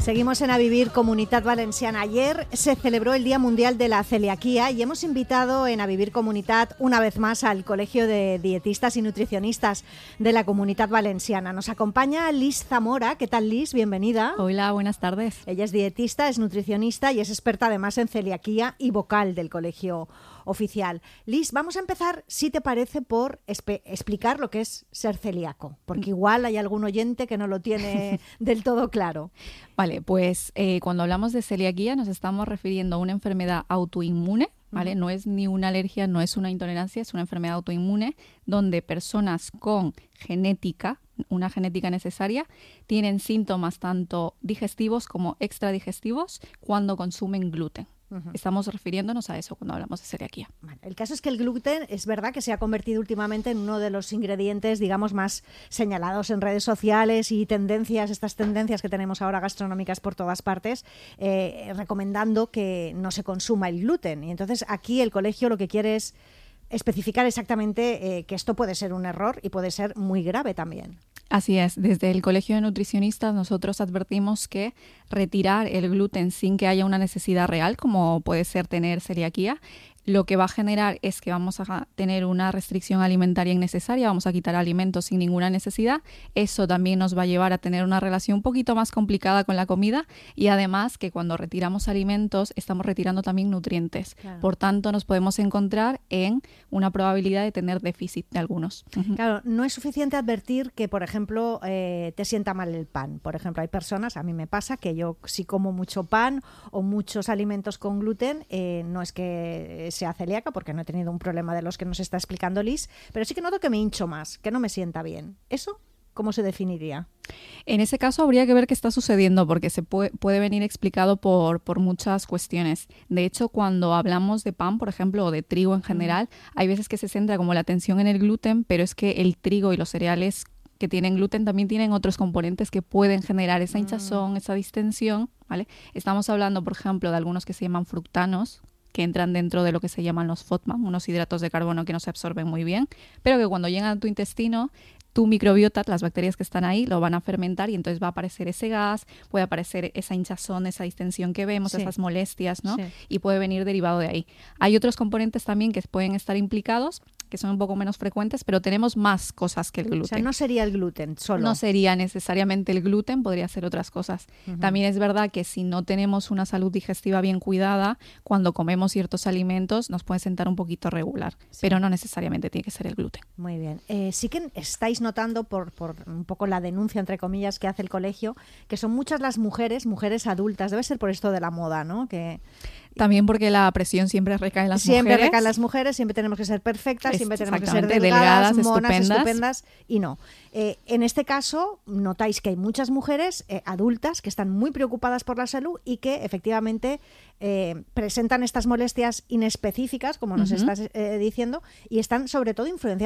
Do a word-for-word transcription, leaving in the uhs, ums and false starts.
Seguimos en A Vivir Comunitat Valenciana. Ayer se celebró el Día Mundial de la Celiaquía y hemos invitado en A Vivir Comunitat una vez más al Colegio de Dietistas y Nutricionistas de la Comunitat Valenciana. Nos acompaña Lis Zamora. ¿Qué tal, Lis? Bienvenida. Hola, buenas tardes. Ella es dietista, es nutricionista y es experta además en celiaquía y vocal del Colegio Oficial. Lis, vamos a empezar, si te parece, por explicar lo que es ser celíaco, porque igual hay algún oyente que no lo tiene del todo claro. Vale, pues eh, cuando hablamos de celiaquía nos estamos refiriendo a una enfermedad autoinmune, ¿vale? Uh-huh. No es ni una alergia, no es una intolerancia, es una enfermedad autoinmune donde personas con genética, una genética necesaria, tienen síntomas tanto digestivos como extradigestivos cuando consumen gluten. Uh-huh. Estamos refiriéndonos a eso cuando hablamos de celiaquía. Bueno, el caso es que el gluten es verdad que se ha convertido últimamente en uno de los ingredientes, digamos, más señalados en redes sociales y tendencias, estas tendencias que tenemos ahora gastronómicas por todas partes, eh, recomendando que no se consuma el gluten. Y entonces aquí el colegio lo que quiere es especificar exactamente eh, que esto puede ser un error y puede ser muy grave también. Así es, desde el Colegio de Nutricionistas nosotros advertimos que retirar el gluten sin que haya una necesidad real, como puede ser tener celiaquía, lo que va a generar es que vamos a tener una restricción alimentaria innecesaria, vamos a quitar alimentos sin ninguna necesidad. Eso también nos va a llevar a tener una relación un poquito más complicada con la comida y además que cuando retiramos alimentos estamos retirando también nutrientes. Claro. Por tanto, nos podemos encontrar en una probabilidad de tener déficit de algunos. Claro, no es suficiente advertir que, por ejemplo, eh, te sienta mal el pan. Por ejemplo, hay personas, a mí me pasa que yo si como mucho pan o muchos alimentos con gluten, eh, no es que sea celíaca, porque no he tenido un problema de los que nos está explicando Lis, pero sí que noto que me hincho más, que no me sienta bien. ¿Eso cómo se definiría? En ese caso habría que ver qué está sucediendo, porque se puede, puede venir explicado por, por muchas cuestiones. De hecho, cuando hablamos de pan, por ejemplo, o de trigo en general, mm. hay veces que se centra como la atención en el gluten, pero es que el trigo y los cereales que tienen gluten también tienen otros componentes que pueden generar esa hinchazón, mm. esa distensión, ¿vale? Estamos hablando, por ejemplo, de algunos que se llaman fructanos, que entran dentro de lo que se llaman los FODMAP, unos hidratos de carbono que no se absorben muy bien, pero que cuando llegan a tu intestino, tu microbiota, las bacterias que están ahí, lo van a fermentar y entonces va a aparecer ese gas, puede aparecer esa hinchazón, esa distensión que vemos, sí. esas molestias, ¿no? Sí. Y puede venir derivado de ahí. Hay otros componentes también que pueden estar implicados, que son un poco menos frecuentes, pero tenemos más cosas que el gluten. O sea, no sería el gluten solo. No sería necesariamente el gluten, podría ser otras cosas. Uh-huh. También es verdad que si no tenemos una salud digestiva bien cuidada, cuando comemos ciertos alimentos nos puede sentar un poquito regular, sí. pero no necesariamente tiene que ser el gluten. Muy bien. Eh, sí que estáis notando por, por un poco la denuncia, entre comillas, que hace el colegio, que son muchas las mujeres, mujeres adultas, debe ser por esto de la moda, ¿no? Que también porque la presión siempre recae en las siempre mujeres. Siempre recae en las mujeres, siempre tenemos que ser perfectas, es, siempre tenemos que ser delgadas, delgadas monas, estupendas. estupendas, y no. Eh, en este caso, notáis que hay muchas mujeres eh, adultas que están muy preocupadas por la salud y que efectivamente eh, presentan estas molestias inespecíficas, como nos uh-huh. estás eh, diciendo, y están sobre todo influenciadas